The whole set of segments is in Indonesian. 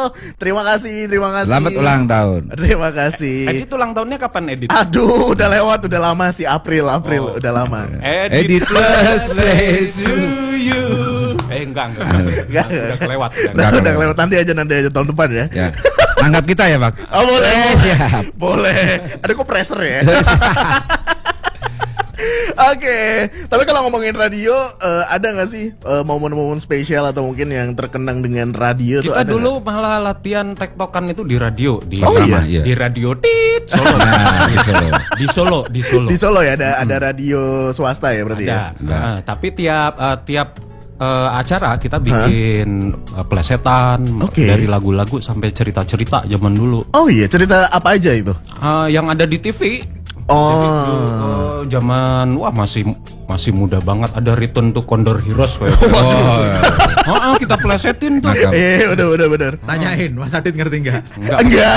Terima kasih. Selamat ulang tahun. Terima kasih. Edit ulang tahunnya kapan Edit? Aduh, udah lewat, udah lama sih April, udah lama. Edit plus to you. Enggak. Udah kelewat. Udah kelewat, nanti aja tahun depan ya. Ya. Angkat kita ya, Pak. Oh, boleh. Siap. Boleh. Ada kok pressure ya. Oke, tapi kalau ngomongin radio, ada nggak sih momen-momen spesial atau mungkin yang terkenang dengan radio? Kita tuh dulu malah latihan tektokan itu di radio, di iya? di radio Solo. Di Solo ya, ada radio swasta ya berarti ada. ya. Tapi tiap acara kita bikin plesetan dari lagu-lagu sampai cerita-cerita zaman dulu. Oh iya, cerita apa aja itu? Yang ada di TV. Zaman masih muda banget, ada Return to Condor Heroes kita plesetin tuh. Udah bener. Tanyain, Mas Adit ngerti enggak? Enggak.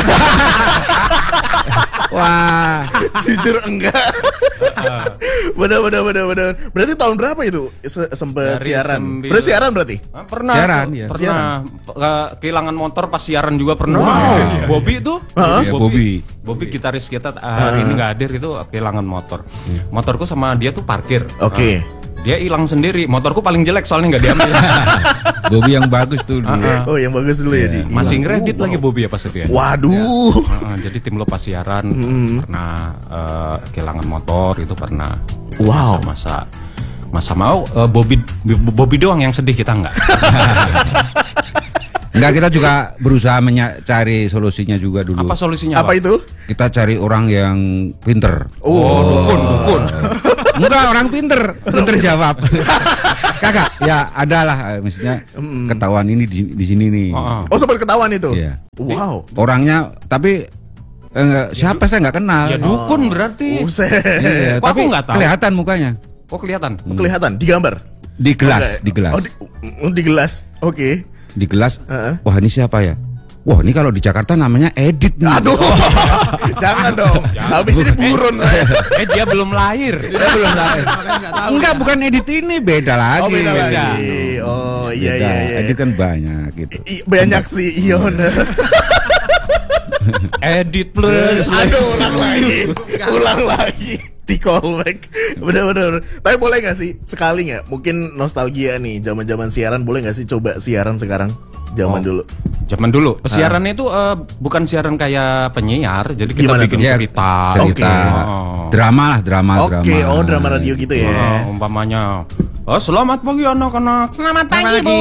Wah, jujur enggak. Bener. Berarti tahun berapa itu sempat siaran? Bersiaran berarti? Pernah. Siaran, ya. Pernah. Kehilangan motor pas siaran juga pernah. Wow. Bobby tuh. Bobby gitaris kita hari ini nggak hadir, itu kehilangan motor. Motorku sama dia tuh parkir. Oke. Dia hilang sendiri. Motorku paling jelek soalnya nggak diambil. Bobby yang bagus tuh dulu. Oh, yang bagus dulu ya. Masih ngredit lagi Bobby apa sih ya? Waduh. Jadi tim lo pas siaran pernah kehilangan motor itu pernah. Wow. Masa mau Bobby doang yang sedih, kita enggak. Enggak, kita juga berusaha mencari solusinya juga dulu. Apa solusinya? Apa itu? Kita cari orang yang pinter. Dukun. Enggak, orang pinter jawab. Kakak, ya adalah maksudnya ketahuan ini di sini nih. Oh, sempat ketahuan itu. Iya. Wow. Orangnya tapi siapa saya nggak kenal. Ya dukun berarti. Iya, Kok tapi aku nggak tahu? kelihatan mukanya. Kok kelihatan? Kelihatan di gambar. Di gelas. Oh, di gelas. Oke. Di gelas. Wah, ini siapa ya? Wah, ini kalau di Jakarta namanya Edit nih. Aduh. Jangan dong. Habis ini buron saya. Dia belum lahir. Enggak, bukan Edit ini, beda lagi. Oh, beda lagi. Oh, iya. Edit kan banyak gitu. Banyak sih, Ion. Edit plus. Aduh, ulang lagi. Di callback. Bener. Tapi boleh gak sih sekali gak? Mungkin nostalgia nih, zaman-zaman siaran, boleh gak sih coba siaran sekarang? Zaman dulu. Siarannya itu bukan siaran kayak penyiar, jadi kita bikin cerita. Drama. Oke, drama radio gitu ya. Umpamanya, selamat pagi anak-anak. Selamat pagi, Bu.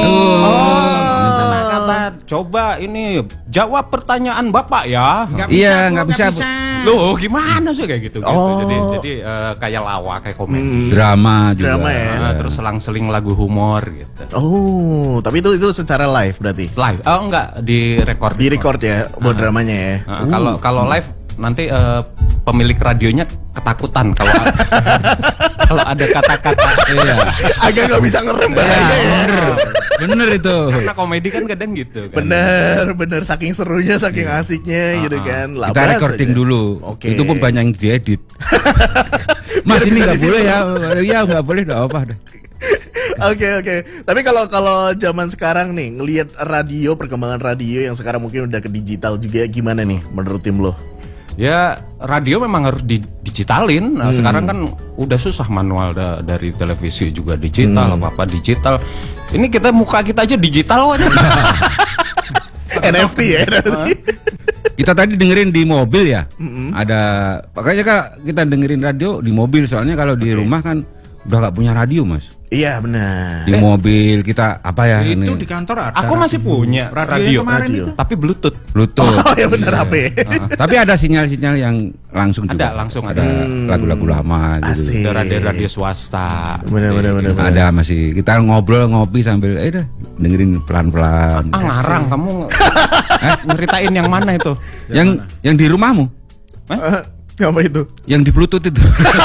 Coba ini jawab pertanyaan Bapak ya. Nggak bisa. Loh, gimana sih kayak gitu? Jadi kayak lawak, kayak komedi. Drama juga. Drama ya. Terus selang-seling lagu humor gitu. Oh, tapi itu secara live berarti? Live? Oh enggak, di record ya buat dramanya ya. Kalau live nanti pemilik radionya ketakutan kalau ada kata-kata. Agak nggak bisa ngerem bahaya ya. Bener itu. Karena komedi kan kadang gitu kan. Bener saking serunya, saking asiknya gitu kan. Kita recording dulu. Itu pun banyak yang diedit. Mas, ini nggak boleh ya. Iya, nggak boleh, nggak apa. Oke. Tapi kalau zaman sekarang nih ngelihat radio, perkembangan radio yang sekarang mungkin udah ke digital juga, gimana nih menurut tim lo? Ya, radio memang harus digitalin. Sekarang kan udah susah manual, dari televisi juga digital, apa digital. Ini muka kita aja digital aja. NFT ya. Kita tadi dengerin di mobil ya. Ada, makanya Kak, kita dengerin radio di mobil, soalnya kalau di rumah kan udah gak punya radio, Mas. Iya, benar. Di mobil kita apa ya itu ini? Di kantor ada. Aku masih punya radio. Tapi Bluetooth. Oh ya benar, HP. Tapi ada sinyal-sinyal yang langsung juga. Ada lagu-lagu lama gitu. Ada radio swasta. Benar. Ada masih kita ngobrol ngopi sambil dengerin pelan-pelan. Ngarang kamu. Ngeritain yang mana itu? Yang di rumahmu? Apa itu? Yang di Bluetooth itu.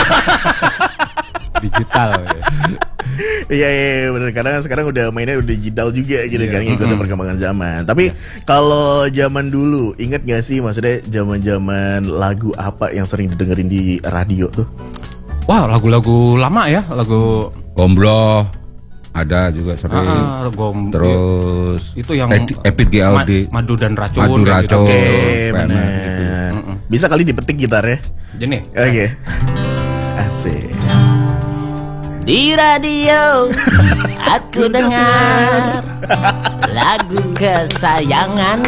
Digital ya. Iya benar, karena sekarang udah mainnya udah digital juga gitu kan, ngikutin perkembangan zaman. Tapi kalau zaman dulu, inget gak sih maksudnya zaman-zaman lagu apa yang sering didengerin di radio tuh? Wah, lagu-lagu lama ya, lagu Gombloh, ada juga sering. Terus itu yang Epit GAOD. Madu dan racun. Madu kayak racun. gitu. Oke, PMR benar. gitu. Bisa kali dipetik gitar ya. Jenih. Oke. Asik. Di radio aku dengar lagu kesayangan